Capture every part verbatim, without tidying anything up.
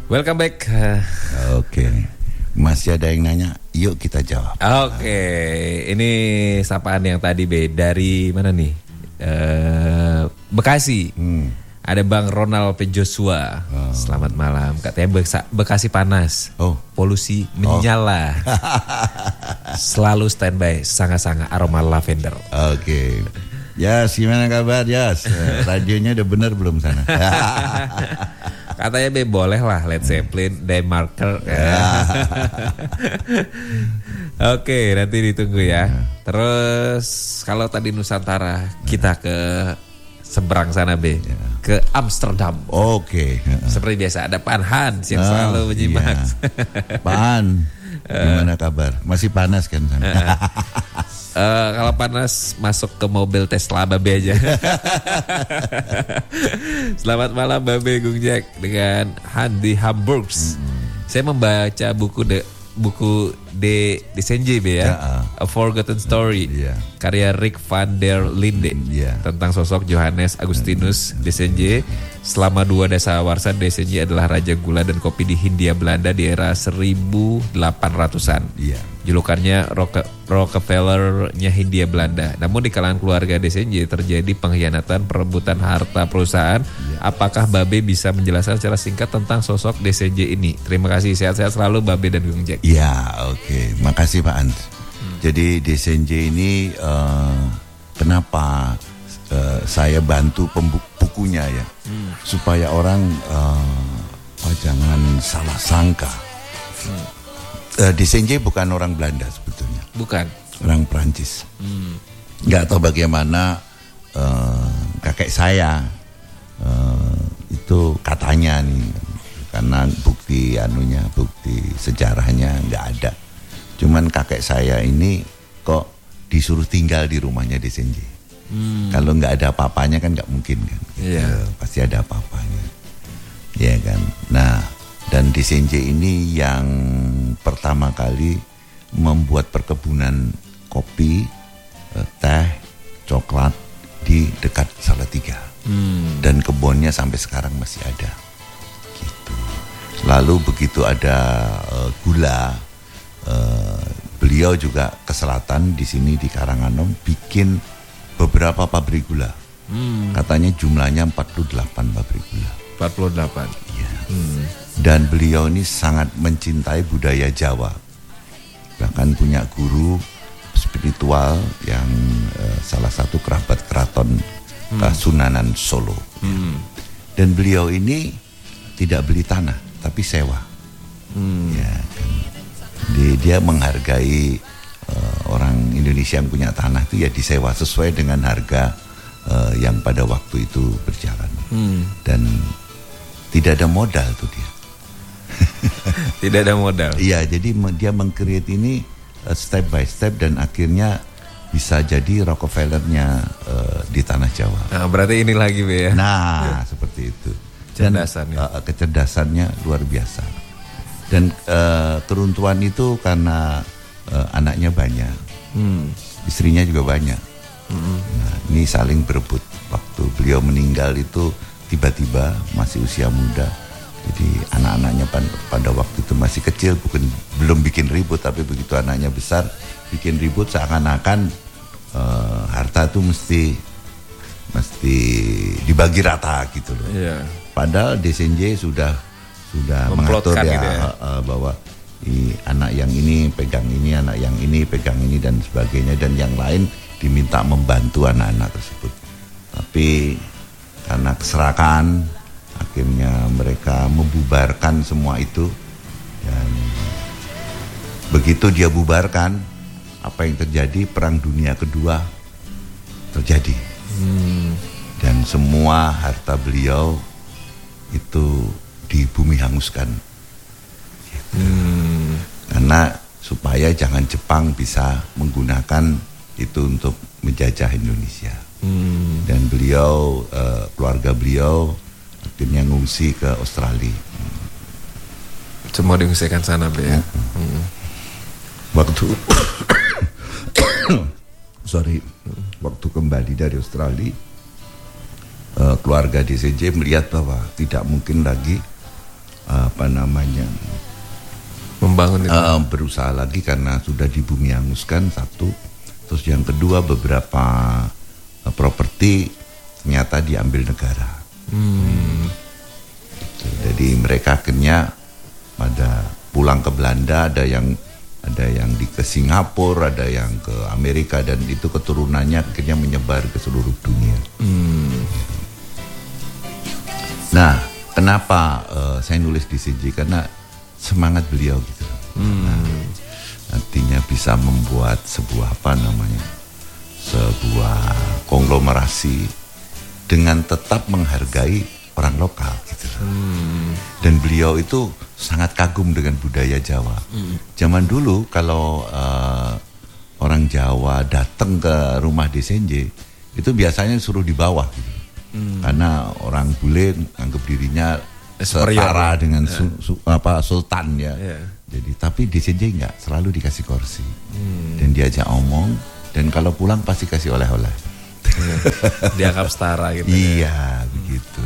Welcome back. Oke, okay. Masih ada yang nanya, yuk kita jawab. Oke, okay. Ini sapaan yang tadi Be dari mana nih? Uh, Bekasi. Hmm. Ada Bang Ronald P. Joshua. Oh. Selamat malam. Katanya Bekasi panas. Oh. Polusi menyala. Oh. Selalu standby, sangat-sangat aroma lavender. Oke. Okay. Yas, gimana kabar Yas? Radionya udah bener belum sana? Katanya Be boleh lah Led Zeppelin, Day Marker. Oke, nanti ditunggu ya. Terus kalau tadi Nusantara, kita ke seberang sana Be, ke Amsterdam. Oke. Seperti biasa ada Pak Hans yang selalu menyimak. Iya. Pak Han, gimana kabar? Masih panas kan sana? Uh, kalau panas masuk ke mobil Tesla Babe aja. Selamat malam Babe Gung Jack dengan Handy Hamburgs. Mm-hmm. Saya membaca buku de buku de de Senje Be ya, yeah. A Forgotten Story, yeah. Karya Rick van der Linde, yeah. Tentang sosok Johannes Augustinus mm-hmm. de Senje. Selama dua dasawarsa, de Senje adalah raja gula dan kopi di Hindia Belanda di era seribu delapan ratusan. Yeah. Julukannya Roke, Rockefeller-nya Hindia Belanda. Namun di kalangan keluarga de Senje terjadi pengkhianatan, perebutan harta perusahaan. Ya. Apakah Babe bisa menjelaskan secara singkat tentang sosok de Senje ini? Terima kasih, sehat-sehat selalu Babe dan Gung Jack. Ya, oke. Okay. Makasih Pak Hans. Hmm. Jadi de Senje ini uh, kenapa uh, saya bantu pembukunya ya? Hmm. Supaya orang uh, oh, jangan salah sangka. Hmm. Uh, de Senje bukan orang Belanda sebetulnya. Bukan. Orang Prancis. Hmm. Nggak tahu bagaimana uh, kakek saya uh, itu katanya nih, karena bukti anunya, bukti sejarahnya nggak ada. Cuman kakek saya ini kok disuruh tinggal di rumahnya de Senje. Hmm. Kalau nggak ada apa-apanya kan nggak mungkin kan. Iya. Yeah. Pasti ada apa-apanya. Iya kan. Nah. Dan de Senje ini yang pertama kali membuat perkebunan kopi, teh, coklat di dekat Salatiga. Hmm. Dan kebunnya sampai sekarang masih ada. Gitu. Lalu begitu ada uh, gula, uh, beliau juga ke selatan di sini di Karanganom bikin beberapa pabrik gula. Hmm. Katanya jumlahnya empat puluh delapan pabrik gula. empat puluh delapan. Iya. Hmm. Dan beliau ini sangat mencintai budaya Jawa. Bahkan punya guru spiritual yang uh, salah satu kerabat keraton hmm. Kasunanan Solo. Hmm. Dan beliau ini tidak beli tanah, tapi sewa. Hmm. Ya, kan. Dia, dia menghargai uh, orang Indonesia yang punya tanah itu ya disewa sesuai dengan harga uh, yang pada waktu itu berjalan. Hmm. Dan tidak ada modal tuh dia. Tidak ada modal. Iya, jadi dia meng-create ini uh, step by step dan akhirnya bisa jadi Rockefeller-nya uh, di tanah Jawa. Nah, berarti ini lagi Be ya. Nah, seperti itu. Dan kecerdasannya. Uh, kecerdasannya luar biasa. Dan uh, keruntuhan itu karena uh, anaknya banyak. Hmm. Istrinya juga banyak. Hmm. Nah, ini saling berebut. Waktu beliau meninggal itu tiba-tiba masih usia muda. Jadi anak-anaknya pada waktu itu masih kecil, bukan belum bikin ribut, tapi begitu anaknya besar bikin ribut seakan-akan uh, harta itu mesti mesti dibagi rata gitu loh. Yeah. Padahal de Senje sudah sudah mengatur ya, gitu ya. Uh, bahwa i, anak yang ini pegang ini, anak yang ini pegang ini dan sebagainya, dan yang lain diminta membantu anak-anak tersebut. Tapi karena keserakan akhirnya mereka membubarkan semua itu, dan begitu dia bubarkan, apa yang terjadi? Perang Dunia Kedua terjadi. Hmm. Dan semua harta beliau itu di bumi hanguskan. Gitu. Hmm. Karena supaya jangan Jepang bisa menggunakan itu untuk menjajah Indonesia. Hmm. Dan beliau, uh, keluarga beliau akhirnya ngungsi ke Australia. Semua diungsikan sana Be ya. Hmm. Hmm. Waktu sorry, waktu kembali dari Australia, uh, keluarga de Senje melihat bahwa tidak mungkin lagi apa namanya membangun itu. Uh, berusaha lagi karena sudah di bumi hanguskan satu. Terus yang kedua beberapa uh, properti ternyata diambil negara. Hmm. Gitu. Jadi mereka akhirnya pada pulang ke Belanda, ada yang ada yang di ke Singapura, ada yang ke Amerika, dan itu keturunannya akhirnya menyebar ke seluruh dunia. Hmm. Nah, kenapa uh, saya nulis di C J? Karena semangat beliau gitu. Hmm. Nah, artinya bisa membuat sebuah apa namanya, sebuah konglomerasi dengan tetap menghargai orang lokal gitu. Hmm. Dan beliau itu sangat kagum dengan budaya Jawa. Hmm. Zaman dulu kalau uh, orang Jawa datang ke rumah Desenje itu biasanya suruh di bawah gitu. Hmm. Karena orang bule anggap dirinya setara ya. dengan su, su, apa sultan ya. Yeah. Jadi tapi Desenje enggak, selalu dikasih kursi. Hmm. Dan diajak omong, dan kalau pulang pasti kasih oleh-oleh. Dianggap setara gitu. Iya, ya. begitu.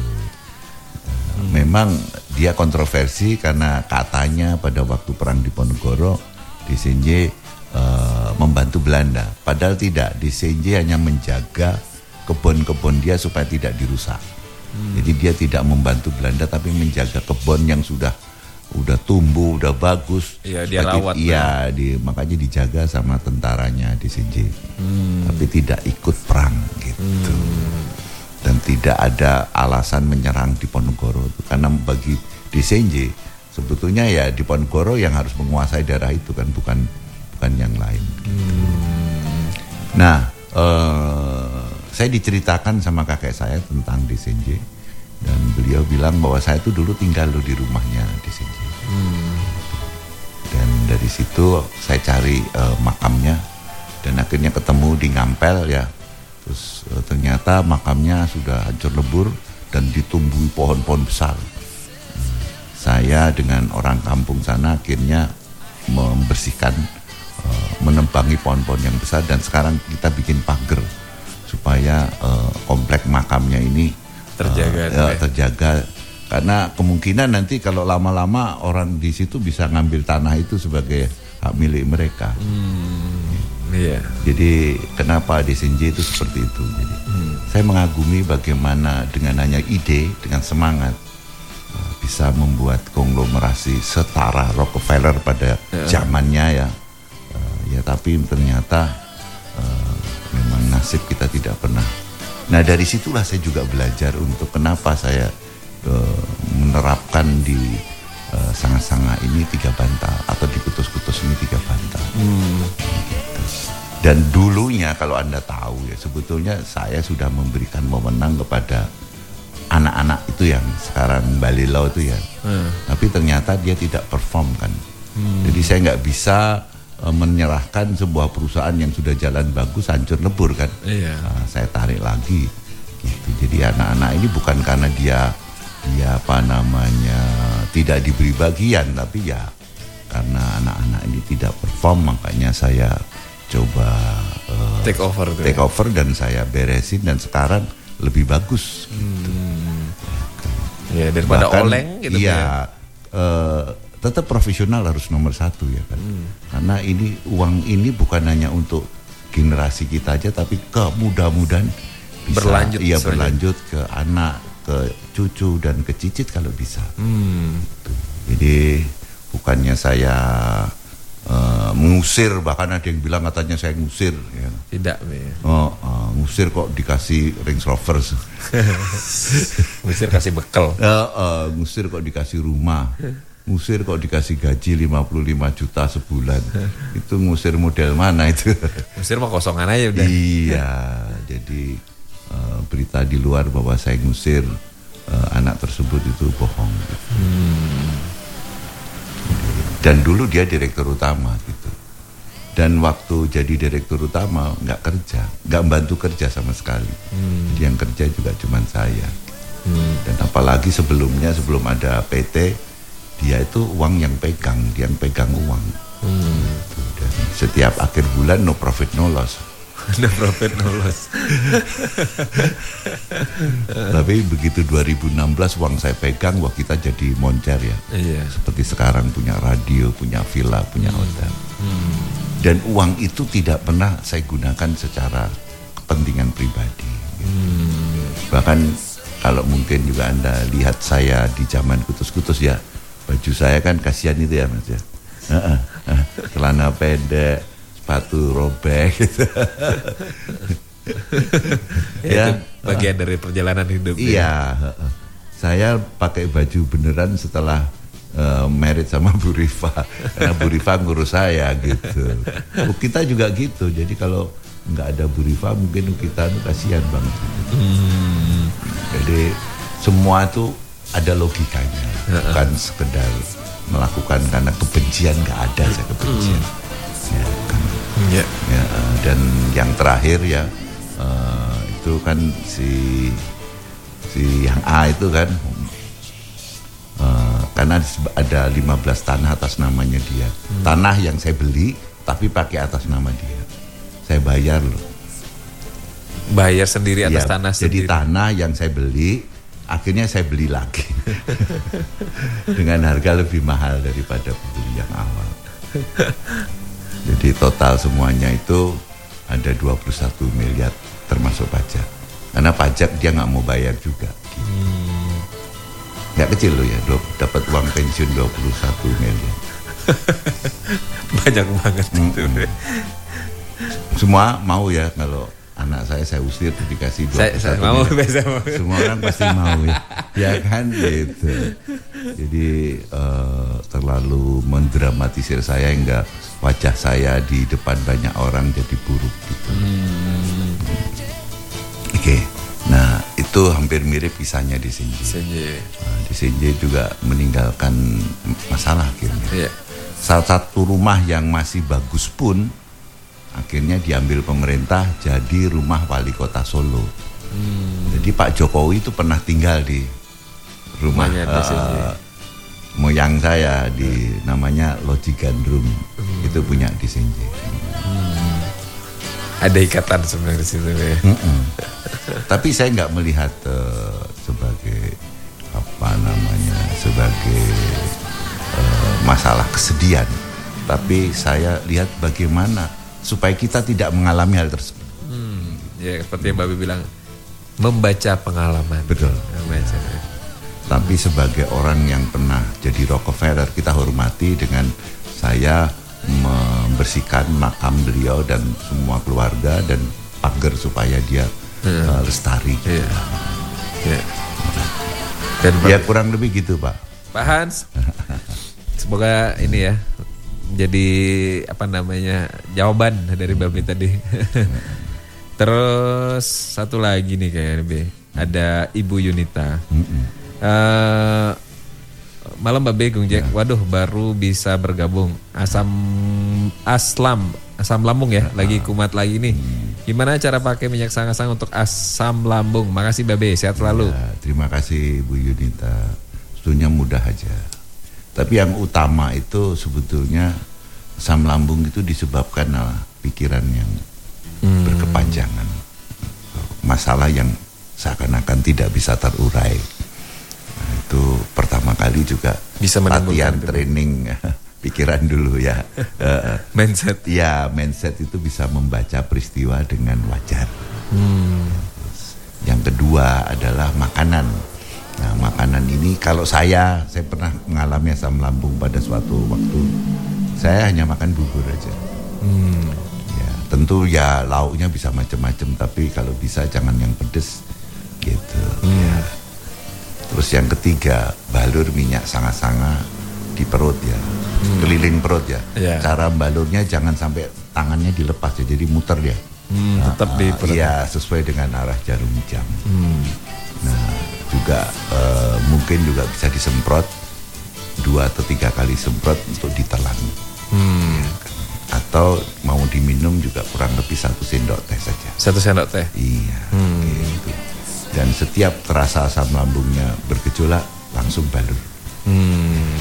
Hmm. Memang dia kontroversi karena katanya pada waktu perang Diponegoro Desenje uh, membantu Belanda. Padahal tidak, Desenje hanya menjaga kebun-kebun dia supaya tidak dirusak. Hmm. Jadi dia tidak membantu Belanda tapi menjaga kebun yang sudah udah tumbuh, udah bagus. Iya, dia rawat. Iya, di, makanya dijaga sama tentaranya Desenje. Hmm. Tapi tidak ikut perang gitu. Hmm. Dan tidak ada alasan menyerang Diponegoro itu karena bagi Desenje sebetulnya ya Diponegoro yang harus menguasai daerah itu kan, bukan bukan yang lain. Gitu. Hmm. Nah, eh, saya diceritakan sama kakek saya tentang Desenje dan beliau bilang bahwa saya itu dulu tinggal loh di rumahnya Desenje. Hmm. Dan dari situ saya cari uh, makamnya dan akhirnya ketemu di Ngampel ya. Terus uh, ternyata makamnya sudah hancur lebur dan ditumbuhi pohon-pohon besar. Hmm. Saya dengan orang kampung sana akhirnya membersihkan, uh, menembangi pohon-pohon yang besar dan sekarang kita bikin pagar supaya uh, komplek makamnya ini terjaga. Uh, ya, terjaga. Karena kemungkinan nanti kalau lama-lama orang di situ bisa ngambil tanah itu sebagai hak milik mereka. Hmm, iya. Jadi kenapa Desenje itu seperti itu? Jadi hmm. saya mengagumi bagaimana dengan hanya ide, dengan semangat bisa membuat konglomerasi setara Rockefeller pada ya. zamannya ya. Uh, ya tapi ternyata uh, memang nasib kita tidak pernah. Nah dari situlah saya juga belajar untuk kenapa saya Uh, menerapkan di uh, sanga-sanga ini tiga bantal atau di kutus-kutus ini tiga bantal. Hmm. Gitu. Dan dulunya kalau Anda tahu ya sebetulnya saya sudah memberikan wewenang kepada anak-anak itu yang sekarang Balilo itu ya. Hmm. Tapi ternyata dia tidak perform kan. Hmm. Jadi saya nggak bisa uh, menyerahkan sebuah perusahaan yang sudah jalan bagus hancur lebur kan. Iya. Uh, saya tarik lagi. Gitu. Jadi anak-anak ini bukan karena dia ya apa namanya tidak diberi bagian tapi ya karena anak-anak ini tidak perform makanya saya coba uh, take over take ya? over dan saya beresin dan sekarang lebih bagus gitu. Hmm. Ya daripada bahkan, oleng gitu ya, ya. Uh, tetap profesional harus nomor satu ya kan. Hmm. Karena ini uang ini bukan hanya untuk generasi kita aja tapi ke mudah-mudahan bisa berlanjut iya berlanjut ke anak, ke cucu dan ke cicit kalau bisa. Hmm. Jadi bukannya saya uh, mengusir, bahkan ada yang bilang katanya saya ngusir. Ya. Tidak. Ya. Oh, uh, ngusir kok dikasih Range Rover. Ngusir kasih bekal. Uh, uh, ngusir kok dikasih rumah. Ngusir kok dikasih gaji lima puluh lima juta sebulan. Itu ngusir model mana itu? Ngusir mah kosongan aja udah. Iya, jadi Uh, berita di luar bahwa saya ngusir uh, anak tersebut itu bohong gitu. Hmm. Dan dulu dia direktur utama gitu. Dan waktu jadi direktur utama nggak kerja, nggak bantu kerja sama sekali. Hmm. Jadi yang kerja juga cuma saya. Hmm. Dan apalagi sebelumnya sebelum ada P T, dia itu uang yang pegang, dia yang pegang uang. Hmm. Gitu. Dan setiap akhir bulan no profit no loss. No profit no loss. Tapi begitu dua ribu enam belas uang saya pegang, wah kita jadi moncer ya. Iya. Seperti sekarang punya radio, punya villa, punya Hmm. hotel. Hmm. Dan uang itu tidak pernah saya gunakan secara kepentingan pribadi. Hmm. Bahkan kalau mungkin juga Anda lihat saya di zaman kutus-kutus ya, baju saya kan kasihan itu ya Mas ya. Uh-uh. Uh, celana pendek, sepatu robek gitu. Ya, Ya, itu bagian dari perjalanan hidup. Iya, uh-uh. Saya pakai baju beneran setelah uh, married sama Bu Rifa. Karena Bu Rifa ngurus saya gitu. Oh, kita juga gitu. Jadi kalau nggak ada Bu Rifa mungkin kita tuh kasihan banget. Hmm. Jadi semua itu ada logikanya, bukan sekedar melakukan karena kebencian, nggak ada saya kebencian. Ya, kan. Ya. Ya, uh, dan yang terakhir ya uh, itu kan si si yang A itu kan uh, karena ada lima belas tanah atas namanya dia. Hmm. Tanah yang saya beli tapi pakai atas nama dia. Saya bayar loh. Bayar sendiri atas Ya, tanah jadi sendiri. tanah yang saya beli akhirnya saya beli lagi dengan harga lebih mahal daripada pembeli yang awal. Jadi total semuanya itu ada dua puluh satu miliar termasuk pajak. Karena pajak dia nggak mau bayar juga. Hmm. Nggak kecil loh ya, dapat uang pensiun dua puluh satu miliar. Banyak banget Mm-mm. itu. Semua mau ya kalau anak saya saya usir dikasih dua Saya, puluh saya satu mau, miliar. saya mau. Semua orang pasti mau ya, ya kan gitu. Jadi uh, terlalu mendramatisir saya hingga wajah saya di depan banyak orang jadi buruk gitu. Hmm. Oke, okay. Nah itu hampir mirip kisahnya di Senji. Senji. Nah, di Senji juga meninggalkan masalah akhirnya. Iya. Salah satu rumah yang masih bagus pun akhirnya diambil pemerintah jadi rumah wali kota Solo. Hmm. Jadi Pak Jokowi itu pernah tinggal di rumah uh, moyang saya di namanya Loji Gandrung. Hmm. Itu punya di Senji. Hmm. Ada ikatan sebenarnya di situ ya. Tapi saya nggak melihat uh, sebagai apa namanya sebagai uh, masalah kesedihan. Tapi saya lihat bagaimana supaya kita tidak mengalami hal tersebut. Hmm, ya seperti yang Babi bilang, membaca pengalaman. Betul. Membaca. Ya. Tapi sebagai orang yang pernah jadi Rockefeller, kita hormati dengan saya membersihkan makam beliau dan semua keluarga dan pagar supaya dia hmm. uh, lestari. Gitu. Ya. Ya. Dan ya kurang lebih gitu Pak. Pak Hans, semoga ini ya jadi apa namanya jawaban dari Babi tadi. Terus satu lagi nih kayaknya B, ada Ibu Yunita. Uh, malam Babe Gung Jack, waduh baru bisa bergabung. Asam aslam asam lambung ya, lagi kumat lagi nih. Gimana cara pakai minyak sangasang untuk asam lambung? Makasih Babe, sehat selalu. Ya, terima kasih Bu Yunita. Sebetulnya mudah aja. Tapi yang utama itu sebetulnya asam lambung itu disebabkan oleh pikiran yang hmm. berkepanjangan. Masalah yang seakan-akan tidak bisa terurai. Nah, itu pertama kali juga bisa latihan training pikiran dulu ya. Mindset. Ya, mindset itu bisa membaca peristiwa dengan wajar. Hmm. Yang kedua adalah makanan. Nah, makanan ini kalau saya, saya pernah mengalami asam lambung pada suatu waktu. Saya hanya makan bubur aja. Hmm. Ya, tentu ya lauknya bisa macam-macam, tapi kalau bisa jangan yang pedes, gitu. Hmm. Ya. Terus yang ketiga, balur minyak sanga-sanga di perut ya, hmm. keliling perut ya. Yeah. Cara balurnya jangan sampai tangannya dilepas ya, jadi muter ya. Hmm, nah, tetap di perut. Iya, sesuai dengan arah jarum jam. Hmm. Nah, juga uh, mungkin juga bisa disemprot dua atau tiga kali semprot untuk ditelan. Hmm. Ya, kan? Atau mau diminum juga kurang lebih satu sendok teh saja. Satu sendok teh. Iya. Hmm. Gitu. Dan setiap terasa asam lambungnya bergejolak langsung balur. Hmm.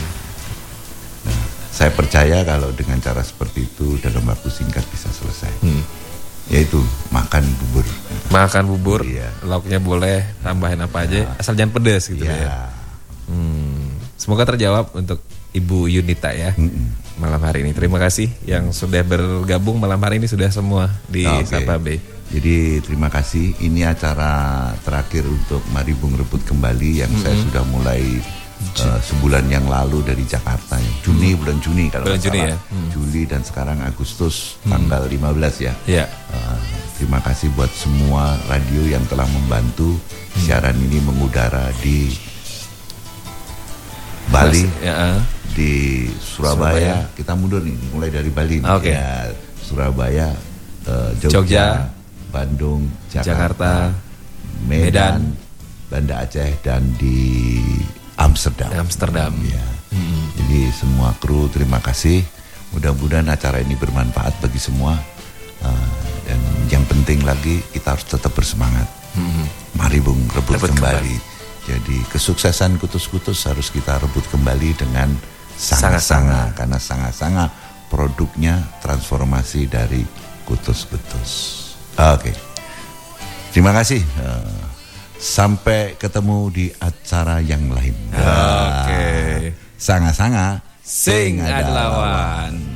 Nah, saya percaya kalau dengan cara seperti itu dalam waktu singkat bisa selesai. Hmm. yaitu makan bubur. Makan bubur, iya. lauknya boleh tambahin apa aja, asal jangan pedas gitu iya. ya. Hmm, semoga terjawab untuk Ibu Yunita ya Mm-mm. malam hari ini. Terima kasih yang sudah bergabung malam hari ini, sudah semua di okay. Sapa B. Jadi terima kasih. Ini acara terakhir untuk Mari Bung Rebut Kembali yang mm-hmm. saya sudah mulai uh, sebulan yang lalu dari Jakarta. Juni, mm. bulan Juni kalau bulan nggak Juni salah. Ya. Mm. Juli dan sekarang Agustus mm. tanggal lima belas ya. Yeah. Uh, terima kasih buat semua radio yang telah membantu mm. siaran ini mengudara di Bali, Mas, ya. di Surabaya. Surabaya. Kita mundur nih, mulai dari Bali. Okay. Ya, Surabaya, uh, Jogja. Jogja. Bandung, Jakarta, Jakarta Medan, Medan, Banda Aceh dan di Amsterdam. Amsterdam. Ya. Mm-hmm. Jadi semua kru terima kasih. Mudah-mudahan acara ini bermanfaat bagi semua. Uh, dan yang penting lagi kita harus tetap bersemangat. Mm-hmm. Mari Bung rebut, rebut kembali. kembali. Jadi kesuksesan Kutus-Kutus harus kita rebut kembali dengan Sanga-Sanga, karena Sanga-Sanga produknya transformasi dari Kutus-Kutus. Oke, okay. Terima kasih. Uh, sampai ketemu di acara yang lain. Oke, okay. Sanga-Sanga, sing adalah lawan.